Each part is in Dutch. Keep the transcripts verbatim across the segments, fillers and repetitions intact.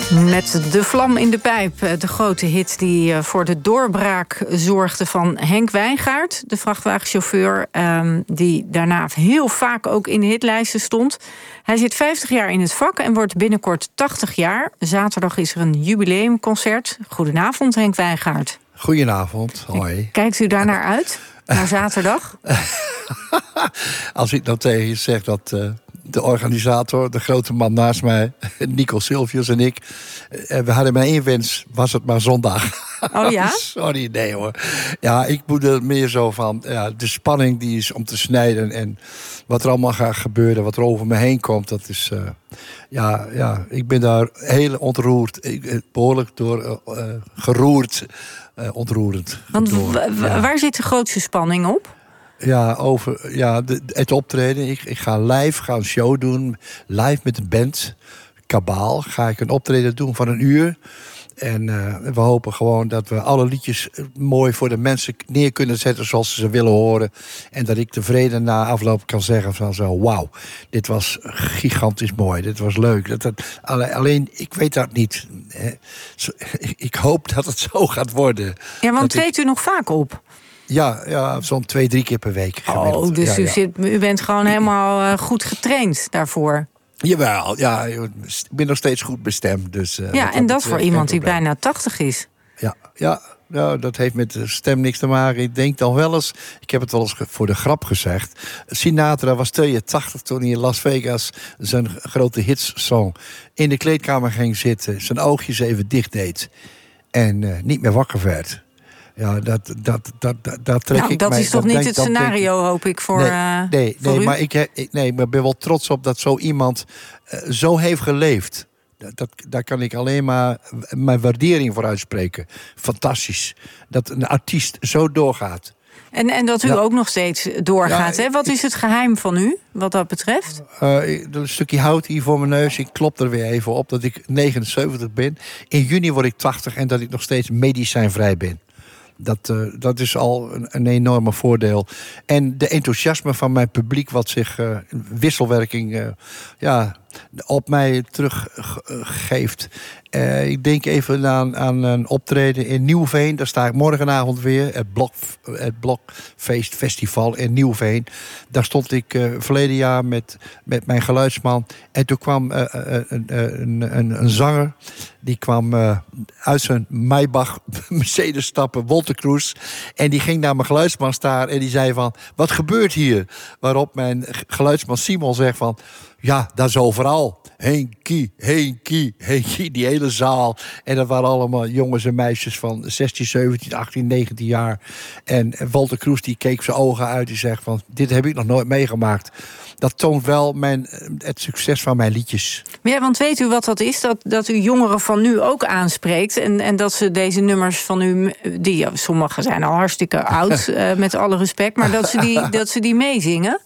Met De Vlam in de Pijp, de grote hit die voor de doorbraak zorgde van Henk Wijngaard, de vrachtwagenchauffeur, um, die daarna heel vaak ook in de hitlijsten stond. Hij zit vijftig jaar in het vak en wordt binnenkort tachtig jaar. Zaterdag is er een jubileumconcert. Goedenavond, Henk Wijngaard. Goedenavond, hoi. Kijkt u daar naar uit, naar zaterdag? Als ik nou tegen je zeg dat uh, de organisator, de grote man naast mij, Nico Silvius en ik, uh, we hadden maar één wens, was het maar zondag. Oh ja? Sorry, nee hoor. Ja, ik moet er meer zo van, ja, de spanning die is om te snijden en wat er allemaal gaat gebeuren, wat er over me heen komt, dat is, uh, ja, ja, ik ben daar heel ontroerd, ik, behoorlijk door uh, uh, geroerd, uh, ontroerend. Want door, w- ja. waar zit de grootste spanning op? Ja, over ja, de, het optreden. Ik, ik ga live ga een show doen. Live met een band. Kabaal. Ga ik een optreden doen van een uur. En uh, we hopen gewoon dat we alle liedjes mooi voor de mensen neer kunnen zetten zoals ze ze willen horen. En dat ik tevreden na afloop kan zeggen van zo, wauw, dit was gigantisch mooi. Dit was leuk. Dat, dat, alleen, ik weet dat niet. Ik hoop dat het zo gaat worden. Ja, want dat treedt ik... u nog vaak op? Ja, ja, zo'n twee, drie keer per week. Gemiddeld. Oh, dus ja, u, ja. zit, u bent gewoon helemaal uh, goed getraind daarvoor. Jawel, ja, ik ben nog steeds goed bestemd. Dus, uh, ja, en dat voor iemand die bijna tachtig is. Ja, ja, ja, dat heeft met de stem niks te maken. Ik denk dan wel eens, ik heb het wel eens voor de grap gezegd. Sinatra was tweeëntachtig toen hij in Las Vegas zijn grote hitssong in de kleedkamer ging zitten. Zijn oogjes even dicht deed. En uh, niet meer wakker werd. Ja, dat, dat, dat, dat, dat trek nou, ik dat mij, is toch dat niet denk, het scenario, denk, hoop ik, voor Nee, uh, nee, voor nee, u? maar ik, ik, nee, maar ik ben wel trots op dat zo iemand uh, zo heeft geleefd. Dat, dat, daar kan ik alleen maar mijn waardering voor uitspreken. Fantastisch. Dat een artiest zo doorgaat. En, en dat u ja. ook nog steeds doorgaat. Ja, hè? Wat is het geheim van u, wat dat betreft? Uh, een stukje hout hier voor mijn neus. Ik klop er weer even op dat ik negenenzeventig ben. In juni word ik tachtig en dat ik nog steeds medicijnvrij ben. Dat, uh, dat is al een, een enorme voordeel. En de enthousiasme van mijn publiek, wat zich uh, wisselwerking uh, ja, op mij teruggeeft. Uh, ik denk even aan, aan een optreden in Nieuwveen. Daar sta ik morgenavond weer. Het, Blok, het Blokfeest Festival in Nieuwveen. Daar stond ik uh, verleden jaar met, met mijn geluidsman. En toen kwam uh, uh, een, een, een, een zanger. Die kwam uh, uit zijn Maybach Mercedes stappen, Wolter Kroes. En die ging naar mijn geluidsman staan en die zei van, wat gebeurt hier? Waarop mijn geluidsman Simon zegt van, ja, dat is overal. Henkie, Henkie, Henkie, die hele zaal. En dat waren allemaal jongens en meisjes van zestien, zeventien, achttien, negentien jaar. En Wolter Kroes die keek zijn ogen uit en zegt van, dit heb ik nog nooit meegemaakt. Dat toont wel mijn, het succes van mijn liedjes. Ja, want weet u wat dat is? Dat, dat u jongeren van nu ook aanspreekt. En, en dat ze deze nummers van u, die ja, sommige zijn al hartstikke oud, uh, met alle respect, maar dat ze die, dat ze die meezingen?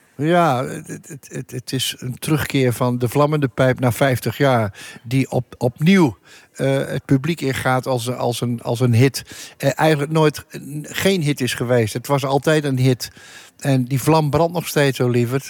Ja, het, het, het, het is een terugkeer van De Vlam in de Pijp na vijftig jaar. Die op, opnieuw uh, het publiek ingaat als, als, een, als een hit. Uh, eigenlijk nooit uh, geen hit is geweest. Het was altijd een hit. En die vlam brandt nog steeds, zo lieverd.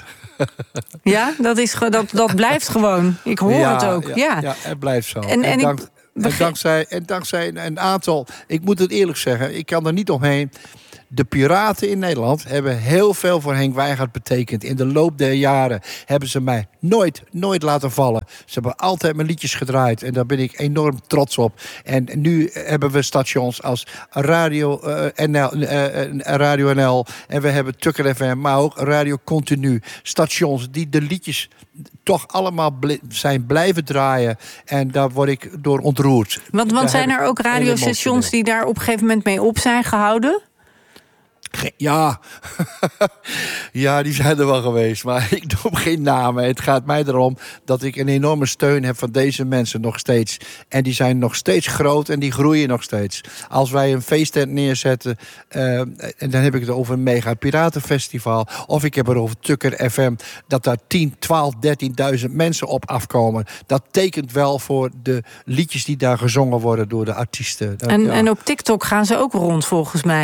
Ja, dat, is, dat, dat blijft gewoon. Ik hoor ja, het ook. Ja, ja. ja, het blijft zo. En, en, en dank, ik... en, dankzij, en dankzij een aantal... Ik moet het eerlijk zeggen, ik kan er niet omheen. De piraten in Nederland hebben heel veel voor Henk Wijngaard betekend. In de loop der jaren hebben ze mij nooit, nooit laten vallen. Ze hebben altijd mijn liedjes gedraaid. En daar ben ik enorm trots op. En nu hebben we stations als Radio, uh, N L, uh, Radio N L. En we hebben Tukker F M, maar ook Radio Continu. Stations die de liedjes toch allemaal bl- zijn blijven draaien. En daar word ik door ontroerd. Want, want zijn er ook radiostations die daar op een gegeven moment mee op zijn gehouden? Ja, ja, die zijn er wel geweest, maar ik noem geen namen. Het gaat mij erom dat ik een enorme steun heb van deze mensen nog steeds. En die zijn nog steeds groot en die groeien nog steeds. Als wij een feesttent neerzetten, uh, en dan heb ik het over een mega piratenfestival, of ik heb het over Tukker F M, dat daar tien, twaalf, dertienduizend mensen op afkomen. Dat tekent wel voor de liedjes die daar gezongen worden door de artiesten. Dat, en, ja. en op TikTok gaan ze ook rond, volgens mij.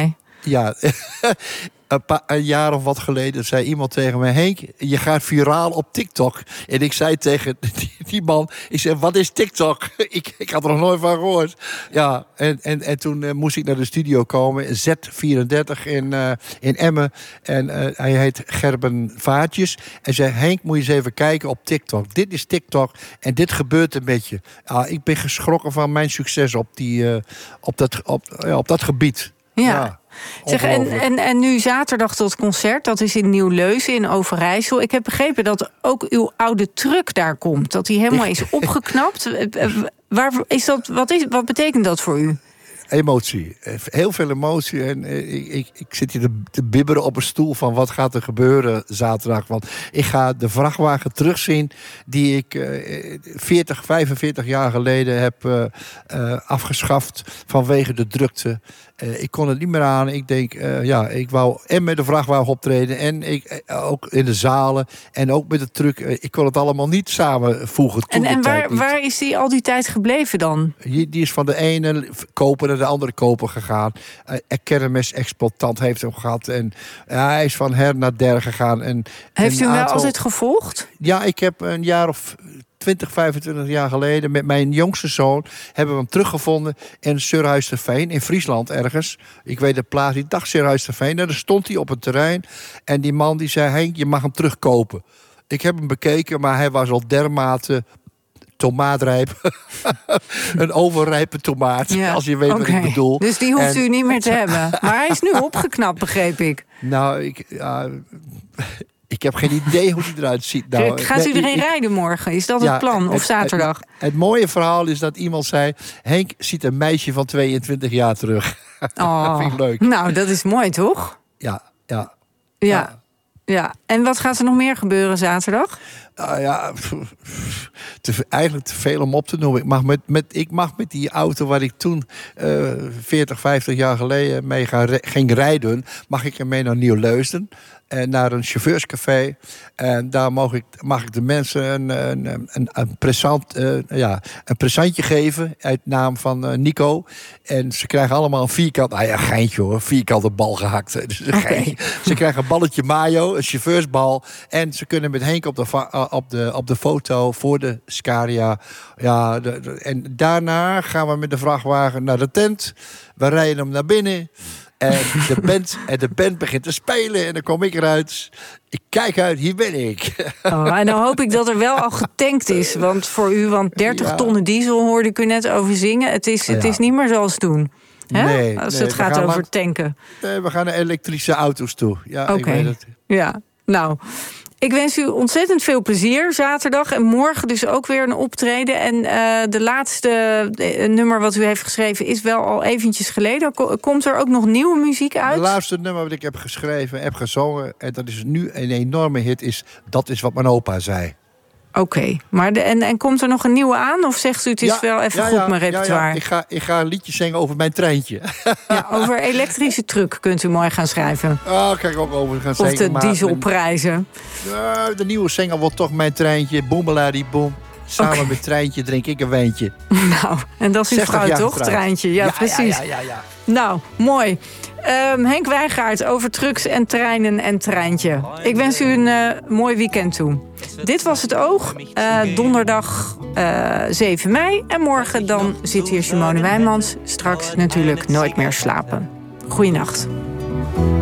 Ja, een, paar, een jaar of wat geleden zei iemand tegen me... Henk, je gaat viraal op TikTok. En ik zei tegen die, die man... Ik zei, wat is TikTok? ik, ik had er nog nooit van gehoord. Ja, en, en, en toen uh, moest ik naar de studio komen. Z vierendertig in, uh, in Emmen. En uh, hij heet Gerben Vaartjes. En zei, Henk, moet je eens even kijken op TikTok. Dit is TikTok en dit gebeurt een beetje. Uh, ik ben geschrokken van mijn succes op, die, uh, op, dat, op, uh, op dat gebied. Ja. ja. Zeg, en, en, en nu zaterdag tot concert, dat is in Nieuw-Leuzen in Overijssel. Ik heb begrepen dat ook uw oude truck daar komt. Dat die helemaal is opgeknapt. Waar is dat, wat, is, wat betekent dat voor u? Emotie. Heel veel emotie. En ik, ik, ik zit hier te, te bibberen op een stoel van wat gaat er gebeuren zaterdag. Want ik ga de vrachtwagen terugzien die ik uh, veertig, vijfenveertig jaar geleden heb uh, uh, afgeschaft vanwege de drukte. Uh, ik kon het niet meer aan. Ik denk, uh, ja, ik wou en met de vrachtwagen optreden en ik, uh, ook in de zalen en ook met de truck. Uh, ik kon het allemaal niet samenvoegen. En, en waar, waar is die al die tijd gebleven dan? Die, die is van de ene koper naar de andere koper gegaan. Uh, Kermis-exploitant heeft hem gehad. En uh, hij is van her naar der gegaan. En, heeft u hem aantal... wel altijd gevolgd? Ja, ik heb een jaar of twintig, vijfentwintig jaar geleden met mijn jongste zoon hebben we hem teruggevonden in Surhuisterveen, in Friesland ergens. Ik weet de plaats, ik dacht Surhuisterveen. En daar stond hij op het terrein. En die man die zei, Henk, je mag hem terugkopen. Ik heb hem bekeken, maar hij was al dermate tomaatrijp. Een overrijpe tomaat, ja, als je weet okay. wat ik bedoel. Dus die hoeft en... u niet meer te hebben. Maar hij is nu opgeknapt, begreep ik. Nou, ik... Uh, Ik heb geen idee hoe die eruit ziet. Nou, gaat u erin ik, rijden morgen? Is dat ja, het plan? Of het, zaterdag? Het, het mooie verhaal is dat iemand zei... Henk ziet een meisje van tweeëntwintig jaar terug. Oh, dat vind ik leuk. Nou, dat is mooi, toch? Ja, ja. Ja, ja. ja. En wat gaat er nog meer gebeuren zaterdag? Nou ja, te, eigenlijk te veel om op te noemen. Ik mag met, met, ik mag met die auto waar ik toen uh, veertig, vijftig jaar geleden mee ga, ging rijden... mag ik ermee naar Nieuw-Leuzen. En naar een chauffeurscafé. En daar mag ik, mag ik de mensen een, een, een, een, present, uh, ja, een presentje geven. Uit naam van uh, Nico. En ze krijgen allemaal een vierkant... Nou ja, geintje hoor. Vierkante bal gehakt. Dus een okay. Ze krijgen een balletje mayo. Een chauffeursbal. En ze kunnen met Henk op de, uh, op de, op de foto voor de Scaria. Ja, de, de, en daarna gaan we met de vrachtwagen naar de tent. We rijden hem naar binnen. En de, band, en de band begint te spelen. En dan kom ik eruit. Ik kijk uit, hier ben ik. Oh, en dan hoop ik dat er wel al getankt is. Want voor u, want dertig ja. tonnen diesel hoorde ik u net over zingen. Het is, het ja. is niet meer zoals toen. Hè? Nee, Als nee, het gaat over maar, tanken. Nee, we gaan naar elektrische auto's toe. Ja, Oké, okay. Ja, nou... Ik wens u ontzettend veel plezier zaterdag. En morgen dus ook weer een optreden. En uh, de laatste uh, nummer wat u heeft geschreven is wel al eventjes geleden. Komt er ook nog nieuwe muziek uit? Het laatste nummer wat ik heb geschreven, heb gezongen... en dat is nu een enorme hit, is Dat is wat mijn opa zei. Oké, okay. maar de, en, en komt er nog een nieuwe aan? Of zegt u het is ja, wel even ja, goed, ja, mijn repertoire? Ja, ja. Ik, ga, ik ga een liedje zingen over mijn treintje. Ja, over elektrische truck kunt u mooi gaan schrijven. Oh, kijk ook over gaan zingen. Of de dieselprijzen. Uh, de nieuwe single wordt toch mijn treintje. Boemeladi boem. Samen okay. met Treintje drink ik een wijntje. Nou, en dat is uw vrouw toch, getrouwd. Treintje? Ja, ja precies. Ja, ja, ja, ja. Nou, mooi. Um, Henk Wijngaard over trucks en treinen en treintje. Ik wens u een uh, mooi weekend toe. Dit was Het Oog. Uh, donderdag uh, zeven mei. En morgen dan zit hier Simone Wijnmans. Straks natuurlijk Nooit meer slapen. Goeienacht.